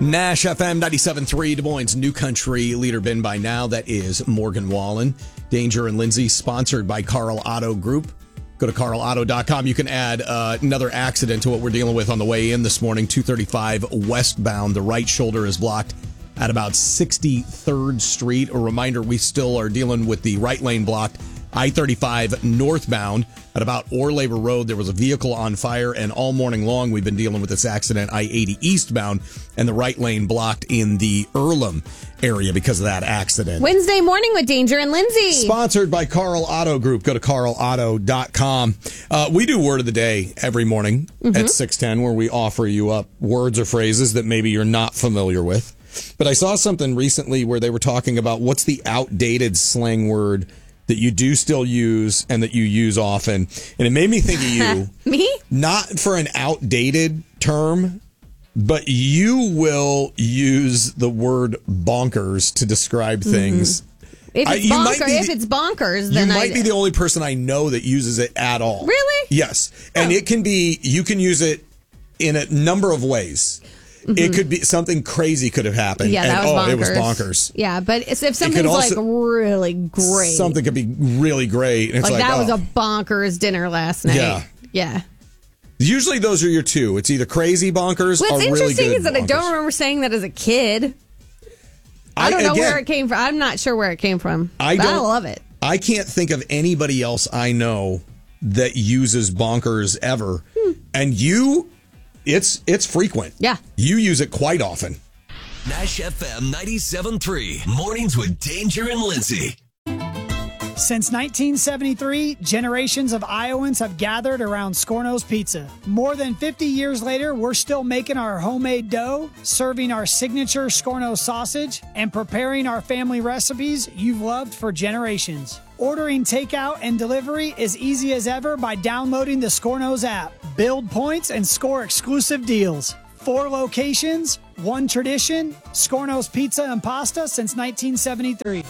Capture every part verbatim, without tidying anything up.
Nash F M ninety-seven point three, Des Moines' new country leader been by now. That is Morgan Wallen. Danger and Lindsay, sponsored by Carl Auto Group. Go to carl auto dot com. You can add uh, another accident to what we're dealing with on the way in this morning. two thirty-five westbound. The right shoulder is blocked at about sixty-third Street. A reminder, we still are dealing with the right lane blocked. I thirty-five northbound at about Orlaver Road. There was a vehicle on fire, and all morning long we've been dealing with this accident. I eighty eastbound and the right lane blocked in the Earlham area because of that accident. Wednesday morning with Danger and Lindsay. Sponsored by Carl Auto Group. Go to carl auto dot com. Uh, we do Word of the Day every morning mm-hmm. at six ten, where we offer you up words or phrases that maybe you're not familiar with. But I saw something recently where they were talking about what's the outdated slang word that you do still use and that you use often. And it made me think of you. Me? Not for an outdated term, but you will use the word bonkers to describe things. Mm-hmm. If it's, I, bonker, if the, it's bonkers, then you might I, be the only person I know that uses it at all. Really? Yes. And oh. it can be, you can use it in a number of ways. Mm-hmm. It could be something crazy could have happened. Yeah, and, that was oh, bonkers. it was bonkers. Yeah, but if something's also, like really great. Something could be really great. And it's like, like that oh. was a bonkers dinner last night. Yeah. Yeah. Usually those are your two. It's either crazy bonkers What's or really good interesting is that bonkers. I don't remember saying that as a kid. I don't I, know again, where it came from. I'm not sure where it came from. I, but I love it. I can't think of anybody else I know that uses bonkers ever. Hmm. And you... It's it's frequent. Yeah. You use it quite often. Nash F M ninety-seven point three. Mornings with Danger and Lindsay. Since nineteen seventy-three, generations of Iowans have gathered around Scorno's Pizza. More than fifty years later, we're still making our homemade dough, serving our signature Scorno sausage, and preparing our family recipes you've loved for generations. Ordering takeout and delivery is easy as ever by downloading the Scorno's app. Build points and score exclusive deals. Four locations, one tradition, Scorno's Pizza and Pasta since nineteen seventy-three.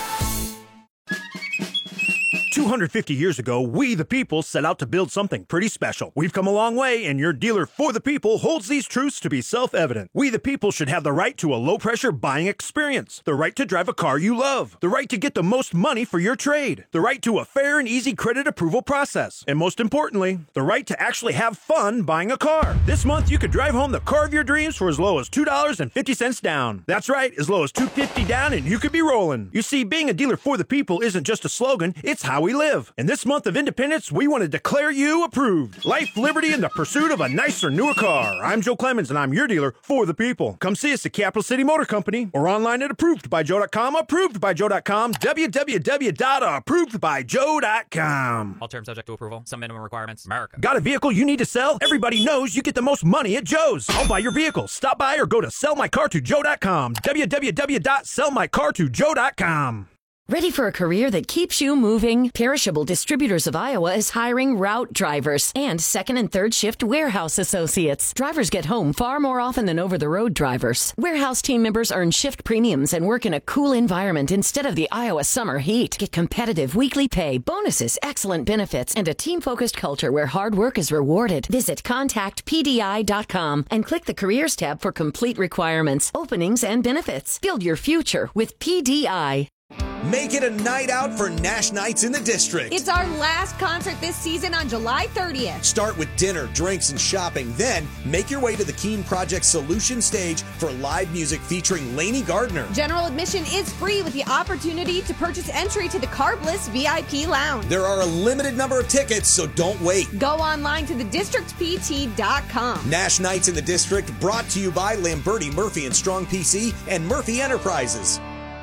two hundred fifty years ago, we the people set out to build something pretty special. We've come a long way, and your dealer for the people holds these truths to be self-evident. We the people should have the right to a low-pressure buying experience, the right to drive a car you love, the right to get the most money for your trade, the right to a fair and easy credit approval process, and most importantly, the right to actually have fun buying a car. This month, you could drive home the car of your dreams for as low as two dollars and fifty cents down. That's right, as low as two dollars and fifty cents down, and you could be rolling. You see, being a dealer for the people isn't just a slogan, it's how we live. And this month of independence, we want to declare you approved. Life, liberty, and the pursuit of a nicer, newer car. I'm Joe Clemens, and I'm your dealer for the people. Come see us at Capital City Motor Company or online at approved by joe dot com, approved by joe dot com, w w w dot approved by joe dot com. All terms subject to approval. Some minimum requirements. America. Got a vehicle you need to sell? Everybody knows you get the most money at Joe's. I'll buy your vehicle. Stop by or go to sell my car to joe dot com, w w w dot sell my car to joe dot com. Ready for a career that keeps you moving? Perishable Distributors of Iowa is hiring route drivers and second and third shift warehouse associates. Drivers get home far more often than over-the-road drivers. Warehouse team members earn shift premiums and work in a cool environment instead of the Iowa summer heat. Get competitive weekly pay, bonuses, excellent benefits, and a team-focused culture where hard work is rewarded. Visit contact p d i dot com and click the Careers tab for complete requirements, openings, and benefits. Build your future with P D I. Make it a night out for Nash Nights in the District. It's our last concert this season on July thirtieth. Start with dinner, drinks, and shopping. Then make your way to the Keen Project Solution Stage for live music featuring Lainey Gardner. General admission is free with the opportunity to purchase entry to the Carb Bliss V I P Lounge. There are a limited number of tickets, so don't wait. Go online to the district p t dot com. Nash Nights in the District brought to you by Lamberti, Murphy and Strong P C and Murphy Enterprises.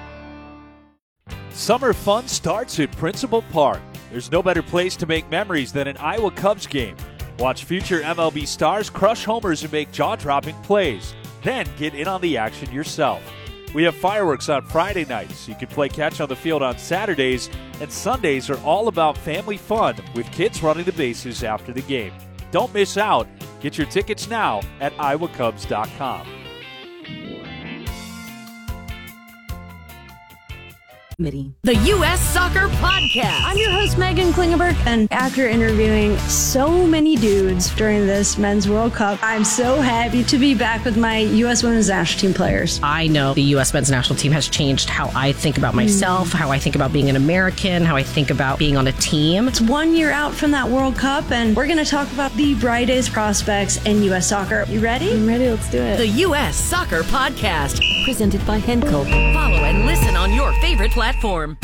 Summer fun starts at Principal Park. There's no better place to make memories than an Iowa Cubs game. Watch future M L B stars crush homers and make jaw-dropping plays. Then get in on the action yourself. We have fireworks on Friday nights. You can play catch on the field on Saturdays, and Sundays are all about family fun with kids running the bases after the game. Don't miss out. Get your tickets now at iowa cubs dot com. The U S Soccer Podcast. I'm your host, Megan Klingenberg, and after interviewing so many dudes during this Men's World Cup, I'm so happy to be back with my U S Women's National Team players. I know the U S Men's National Team has changed how I think about myself, mm. how I think about being an American, how I think about being on a team. It's one year out from that World Cup, and we're going to talk about the brightest prospects in U S soccer. You ready? I'm ready. Let's do it. The U S Soccer Podcast, presented by Henkel. Follow and listen on your favorite platform.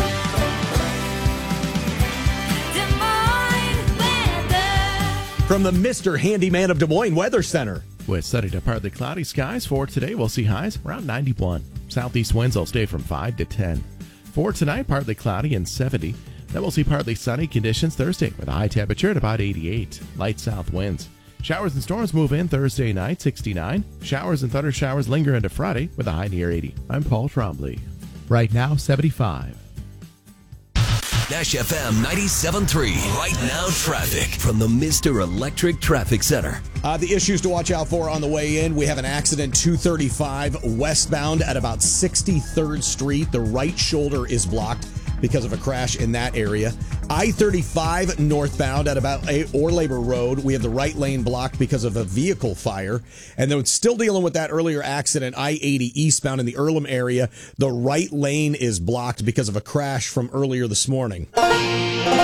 From the Mister Handyman of Des Moines Weather Center. With sunny to partly cloudy skies for today, we'll see highs around ninety-one. Southeast winds will stay from five to ten. For tonight, partly cloudy and seventy. Then we'll see partly sunny conditions Thursday with a high temperature at about eighty-eight. Light south winds. Showers and storms move in Thursday night, sixty-nine. Showers and thunder showers linger into Friday with a high near eighty. I'm Paul Trombley. Right now, seventy-five. Nash F M ninety-seven point three. Right now, traffic from the Mister Electric Traffic Center. Uh, the issues to watch out for on the way in. We have an accident two thirty-five westbound at about sixty-third Street. The right shoulder is blocked because of a crash in that area. I thirty-five northbound at about Ore Labor Road. We have the right lane blocked because of a vehicle fire. And then still dealing with that earlier accident, I eighty eastbound in the Earlham area. The right lane is blocked because of a crash from earlier this morning.